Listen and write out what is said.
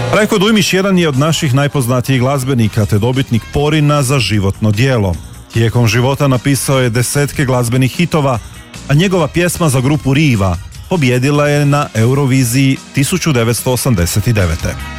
Rajko Dujmić jedan je od naših najpoznatijih glazbenika te dobitnik Porina za životno djelo. Tijekom života napisao je desetke glazbenih hitova, a njegova pjesma za grupu Riva pobijedila je na Euroviziji 1989.